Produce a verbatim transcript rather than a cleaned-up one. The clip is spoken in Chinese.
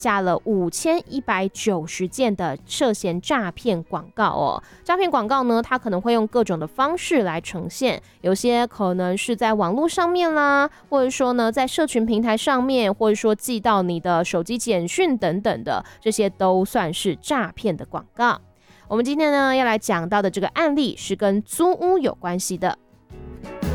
架了五千一百九十件的涉嫌诈骗广告哦。诈骗广告呢，它可能会用各种的方式来呈现，有些可能是在网络上面啦，或者说呢在社群平台上面，或者说寄到你的手机简讯等等的，这些都算是诈骗的广告。我们今天呢要来讲到的这个案例是跟租屋有关系的。